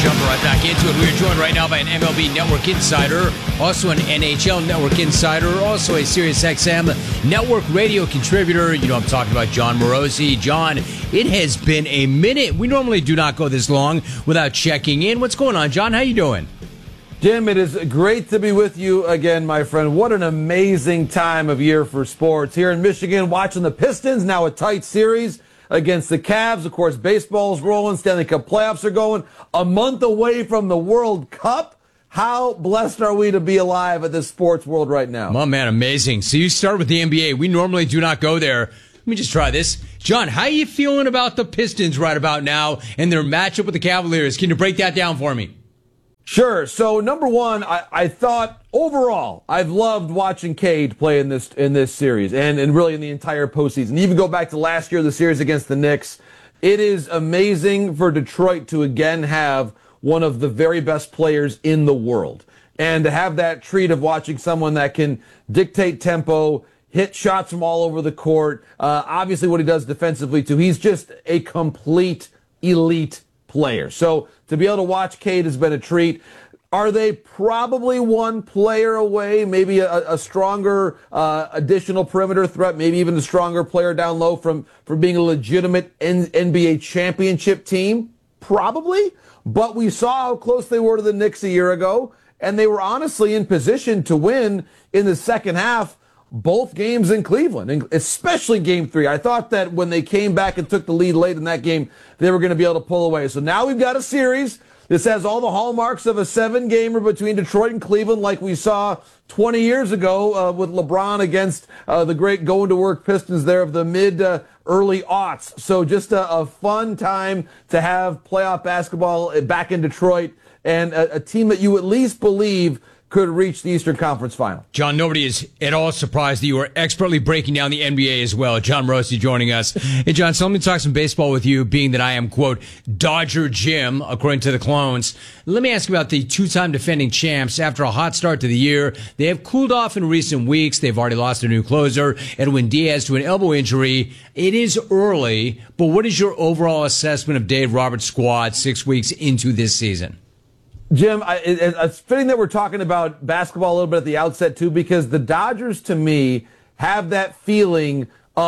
Jumping right back into it. We are joined right now by an MLB Network insider, also an NHL Network insider, also a SiriusXM Network radio contributor. You know, I'm talking about Jon Morosi. John, it has been a minute. We normally do not go this long without checking in. What's going on, John? How you doing? Jim, it is great to be with you again, my friend. What an amazing time of year for sports. Here in Michigan, watching the Pistons, now a tight series against the Cavs. Of course, baseball's rolling. Stanley Cup playoffs are going. A month away from the World Cup. How blessed are we to be alive at this sports world right now? Oh, man, amazing. So you start with the NBA. We normally do not go there. Let me just try this. John, how are you feeling about the Pistons right about now and their matchup with the Cavaliers? Can you break that down for me? Sure. So, number one, I thought overall, I've loved watching Cade play in this series and really in the entire postseason. Even go back to last year, the series against the Knicks. It is amazing for Detroit to again have one of the very best players in the world. And to have that treat of watching someone that can dictate tempo, hit shots from all over the court. Obviously what he does defensively too. He's just a complete elite player. So to be able to watch Cade has been a treat. Are they probably one player away, maybe a stronger additional perimeter threat, maybe even a stronger player down low from being a legitimate NBA championship team? Probably. But we saw how close they were to the Knicks a year ago, and they were honestly in position to win in the second half both games in Cleveland, especially Game 3. I thought that when they came back and took the lead late in that game, they were going to be able to pull away. So now we've got a series. This has all the hallmarks of a 7-gamer between Detroit and Cleveland like we saw 20 years ago with LeBron against the great going-to-work Pistons there of the early aughts. So just a fun time to have playoff basketball back in Detroit and a team that you at least believe could reach the Eastern Conference Final. John, nobody is at all surprised that you are expertly breaking down the NBA as well. Jon Morosi joining us. Hey, John, so let me talk some baseball with you, being that I am, quote, Dodger Jim, according to the clones. Let me ask you about the two-time defending champs. After a hot start to the year, they have cooled off in recent weeks. They've already lost their new closer, Edwin Diaz, to an elbow injury. It is early, but what is your overall assessment of Dave Roberts' squad 6 weeks into this season? Jim, it's fitting that we're talking about basketball a little bit at the outset, too, because the Dodgers, to me, have that feeling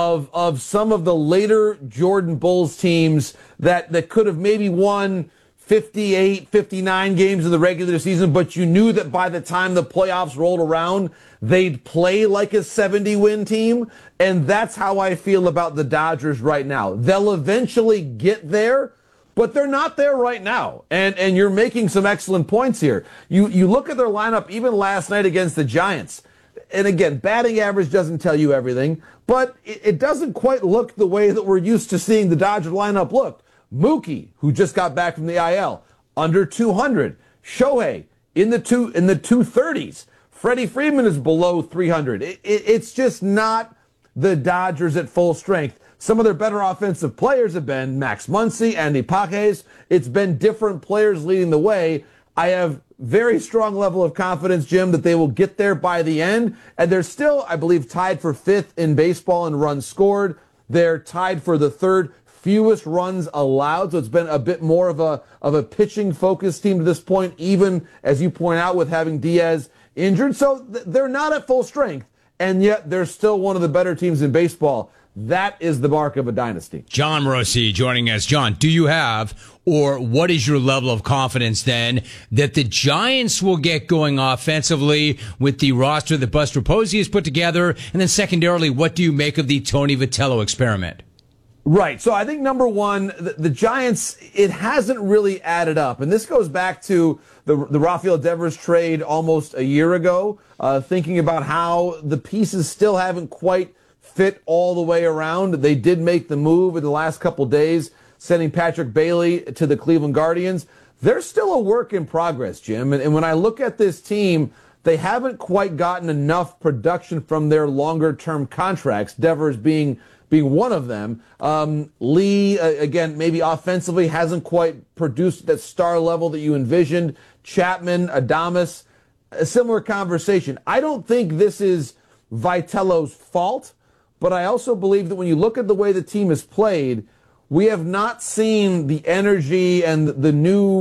of some of the later Jordan Bulls teams that could have maybe won 58, 59 games in the regular season, but you knew that by the time the playoffs rolled around, they'd play like a 70-win team. And that's how I feel about the Dodgers right now. They'll eventually get there, but they're not there right now. And you're making some excellent points here. You look at their lineup even last night against the Giants. And again, batting average doesn't tell you everything, but it doesn't quite look the way that we're used to seeing the Dodger lineup look. Mookie, who just got back from the IL, under 200. Shohei in the 230s. Freddie Freeman is below 300. It's just not the Dodgers at full strength. Some of their better offensive players have been Max Muncy, Andy Pages. It's been different players leading the way. I have very strong level of confidence, Jim, that they will get there by the end. And they're still, I believe, tied for 5th in baseball in runs scored. They're tied for the 3rd fewest runs allowed. So it's been a bit more of a pitching-focused team to this point, even, as you point out, with having Diaz injured. So they're not at full strength, and yet they're still one of the better teams in baseball. That is the mark of a dynasty. Jon Morosi joining us. John, do you have, or what is your level of confidence then that the Giants will get going offensively with the roster that Buster Posey has put together? And then secondarily, what do you make of the Tony Vitello experiment? Right. So I think number one, the Giants, it hasn't really added up. And this goes back to the Rafael Devers trade almost a year ago, thinking about how the pieces still haven't quite fit all the way around. They did make the move in the last couple days, sending Patrick Bailey to the Cleveland Guardians. They're still a work in progress, Jim. And when I look at this team, they haven't quite gotten enough production from their longer-term contracts, Devers being one of them. Lee, again, maybe offensively hasn't quite produced that star level that you envisioned. Chapman, Adames, a similar conversation. I don't think this is Vitello's fault, but I also believe that when you look at the way the team has played, we have not seen the energy and the new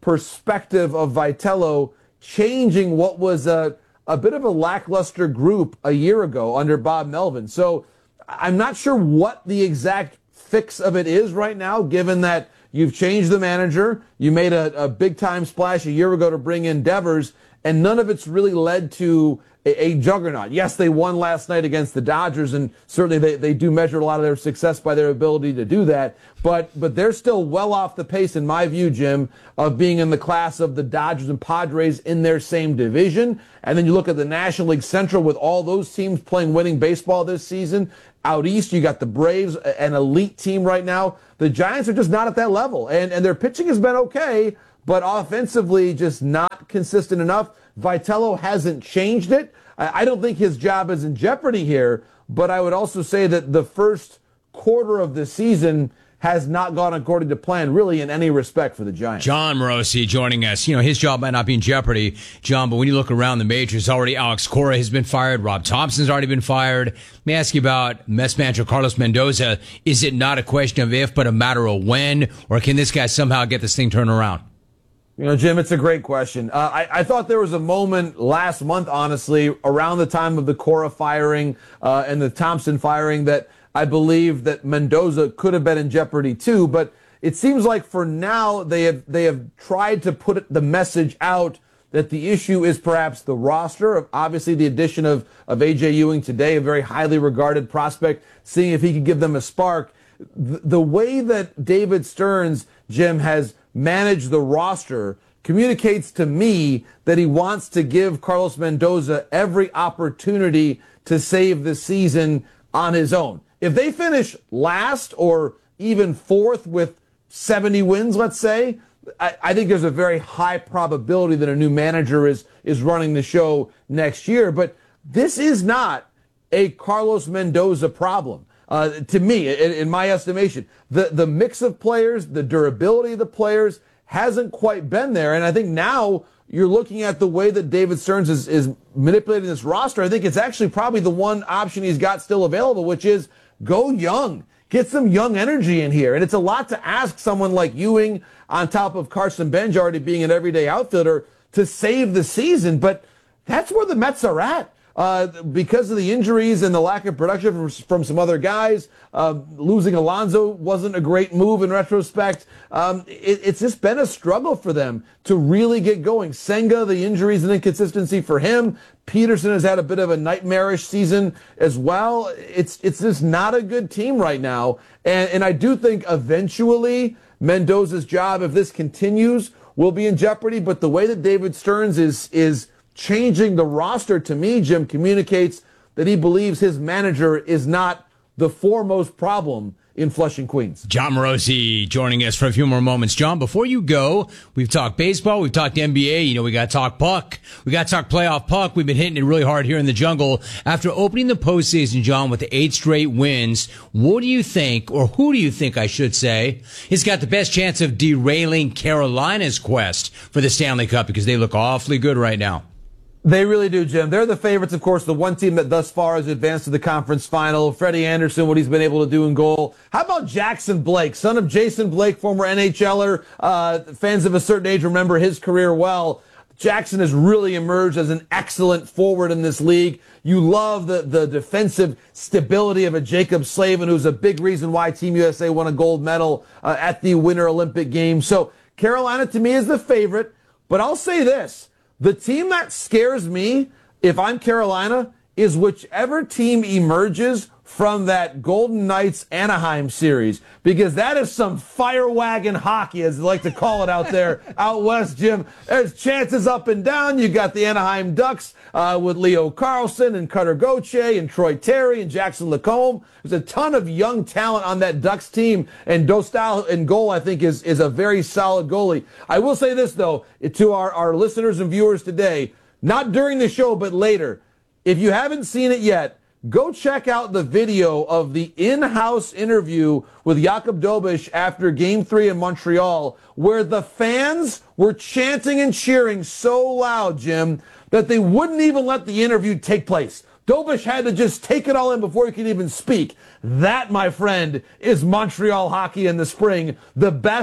perspective of Vitello changing what was a bit of a lackluster group a year ago under Bob Melvin. So I'm not sure what the exact fix of it is right now, given that you've changed the manager. You made a big-time splash a year ago to bring in Devers, and none of it's really led to a juggernaut. Yes, they won last night against the Dodgers, and certainly they do measure a lot of their success by their ability to do that. But they're still well off the pace, in my view, Jim, of being in the class of the Dodgers and Padres in their same division. And then you look at the National League Central with all those teams playing winning baseball this season. Out east, you got the Braves, an elite team right now. The Giants are just not at that level, and their pitching has been okay, but offensively just not consistent enough. Vitello hasn't changed it. I don't think his job is in jeopardy here, but I would also say that the first quarter of the season has not gone according to plan, really, in any respect for the Giants. John Morosi joining us. You know, his job might not be in jeopardy, John, but when you look around the majors, already Alex Cora has been fired. Rob Thompson's already been fired. Let me ask you about Mets manager Carlos Mendoza. Is it not a question of if, but a matter of when? Or can this guy somehow get this thing turned around? You know, Jim, it's a great question. I thought there was a moment last month, honestly, around the time of the Cora firing and the Thompson firing, that I believe that Mendoza could have been in jeopardy too. But it seems like for now they have tried to put the message out that the issue is perhaps the roster. Obviously, the addition of A.J. Ewing today, a very highly regarded prospect, seeing if he could give them a spark. The way that David Stearns, Jim, has managed the roster communicates to me that he wants to give Carlos Mendoza every opportunity to save the season on his own. If they finish last or even fourth with 70 wins, let's say, I think there's a very high probability that a new manager is running the show next year. But this is not a Carlos Mendoza problem. To me, in my estimation, the mix of players, the durability of the players hasn't quite been there. And I think now you're looking at the way that David Stearns is manipulating this roster. I think it's actually probably the one option he's got still available, which is go young. Get some young energy in here. And it's a lot to ask someone like Ewing, on top of Carson Benj already being an everyday outfielder, to save the season. But that's where the Mets are at. Because of the injuries and the lack of production from some other guys, losing Alonso wasn't a great move in retrospect. It's just been a struggle for them to really get going. Senga, the injuries and inconsistency for him. Peterson has had a bit of a nightmarish season as well. It's just not a good team right now. And I do think eventually Mendoza's job, if this continues, will be in jeopardy. But the way that David Stearns is changing the roster, to me, Jim, communicates that he believes his manager is not the foremost problem in Flushing, Queens. John Morosi joining us for a few more moments. John, before you go, we've talked baseball, we've talked NBA, you know, we got to talk puck. We got to talk playoff puck. We've been hitting it really hard here in the jungle. After opening the postseason, John, with the 8 straight wins, what do you think, or who do you think, I should say, has got the best chance of derailing Carolina's quest for the Stanley Cup? Because they look awfully good right now. They really do, Jim. They're the favorites, of course, the one team that thus far has advanced to the conference final. Freddie Anderson, what he's been able to do in goal. How about Jackson Blake, son of Jason Blake, former NHLer? Fans of a certain age remember his career well. Jackson has really emerged as an excellent forward in this league. You love the defensive stability of a Jacob Slavin, who's a big reason why Team USA won a gold medal at the Winter Olympic Games. So Carolina, to me, is the favorite. But I'll say this. The team that scares me, if I'm Carolina, is whichever team emerges from that Golden Knights Anaheim series, because that is some fire wagon hockey, as they like to call it out there out west, Jim. There's chances up and down. You got the Anaheim Ducks with Leo Carlson and Cutter Gauthier and Troy Terry and Jackson Lacombe. There's a ton of young talent on that Ducks team, and Dostal in goal, I think, is a very solid goalie. I will say this, though, to our listeners and viewers today, not during the show, but later, if you haven't seen it yet, go check out the video of the in-house interview with Jakub Dobeš after Game 3 in Montreal, where the fans were chanting and cheering so loud, Jim, that they wouldn't even let the interview take place. Dobeš had to just take it all in before he could even speak. That, my friend, is Montreal hockey in the spring. The best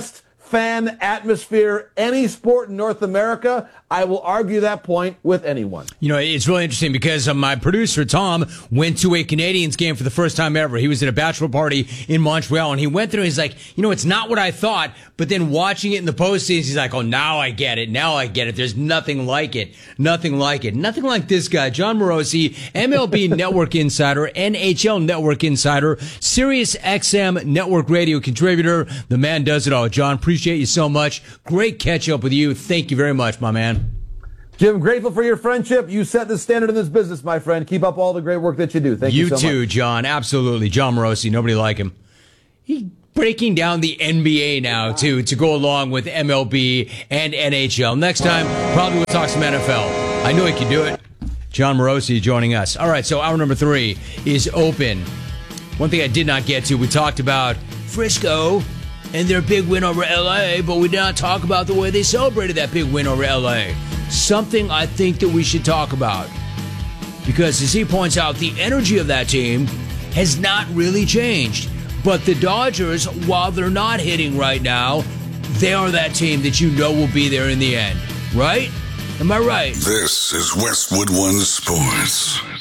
fan atmosphere any sport in North America. I will argue that point with anyone. You know, it's really interesting because my producer, Tom, went to a Canadians game for the first time ever. He was at a bachelor party in Montreal, and he went through and he's like, you know, it's not what I thought, but then watching it in the postseason, he's like, oh, now I get it. Now I get it. There's nothing like it. Nothing like it. Nothing like this guy, Jon Morosi, MLB Network Insider, NHL Network Insider, Sirius XM Network Radio contributor. The man does it all. John, appreciate you so much. Great catch up with you. Thank you very much, my man. Jim, grateful for your friendship. You set the standard in this business, my friend. Keep up all the great work that you do. Thank you so much. You too, John. Absolutely. Jon Morosi. Nobody like him. He's breaking down the NBA now, too, to go along with MLB and NHL. Next time, probably we'll talk some NFL. I know he can do it. Jon Morosi joining us. All right, so hour number 3 is open. One thing I did not get to, we talked about Frisco and their big win over L.A., but we did not talk about the way they celebrated that big win over L.A. Something I think that we should talk about. Because as he points out, the energy of that team has not really changed. But the Dodgers, while they're not hitting right now, they are that team that you know will be there in the end. Right? Am I right? This is Westwood One Sports.